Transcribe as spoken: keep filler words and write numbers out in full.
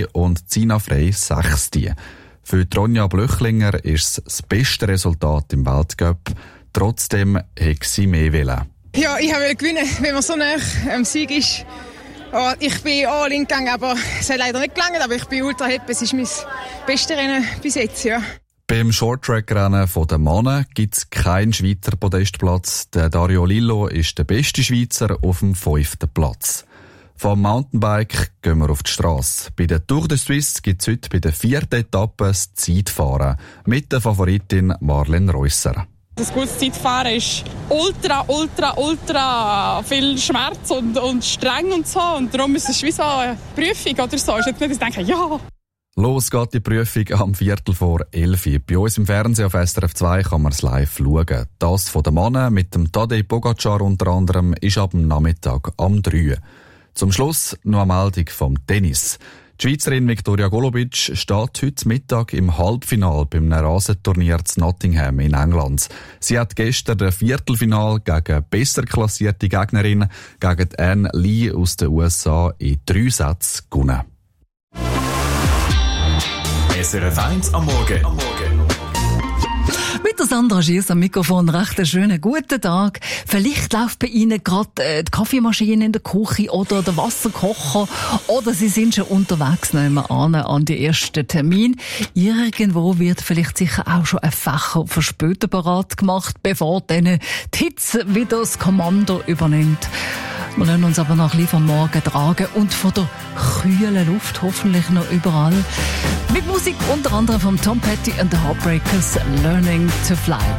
und Zina Frey sechste. Für Ronja Blöchlinger ist es das beste Resultat im Weltcup. Trotzdem hätte sie mehr wollen. Ja, ich wollte gewinnen, wenn man so nah am Sieg ist. Oh, ich bin all in gegangen, aber es hat leider nicht gelangt, aber ich bin ultra happy. Es ist mein bestes Rennen bis jetzt, ja. Beim Shorttrack-Rennen der Männer gibt es keinen Schweizer Podestplatz. Der Dario Lillo ist der beste Schweizer auf dem fünften Platz. Vom Mountainbike gehen wir auf die Strasse. Bei der Tour de Suisse gibt es heute bei der vierten Etappe das Zeitfahren mit der Favoritin Marlene Reusser. Das gute Zeitfahren ist ultra, ultra, ultra viel Schmerz und, und streng und so. Und darum ist es wie so eine Prüfung oder so. Ich jetzt nicht denke, ja. Los geht die Prüfung am Viertel vor elf. Bei uns im Fernsehen auf S R F zwei kann man es live schauen. Das von den Männern mit dem Tadej Pogacar unter anderem ist ab dem Nachmittag am drei. Zum Schluss noch eine Meldung vom Tennis. Die Schweizerin Viktoria Golubic steht heute Mittag im Halbfinale beim Rasenturnier zu Nottingham in England. Sie hat gestern das Viertelfinale gegen besser klassierte Gegnerin, gegen Anne Lee aus den U S A, in drei Sätzen gewonnen. S R F eins am Morgen. Am Morgen. Mit der Sandra Schiess am Mikrofon. Recht einen schönen guten Tag. Vielleicht läuft bei Ihnen gerade äh, die Kaffeemaschine in der Küche oder der Wasserkocher oder Sie sind schon unterwegs nebenan an die ersten Termin. Irgendwo wird vielleicht sicher auch schon ein Fächer für später bereit gemacht, bevor dann die Hitze wieder das Kommando übernimmt. Wir lassen uns aber noch ein bisschen vom Morgen tragen und von der kühlen Luft hoffentlich noch überall. Mit Musik unter anderem von Tom Petty and the Heartbreakers, Learning to Fly.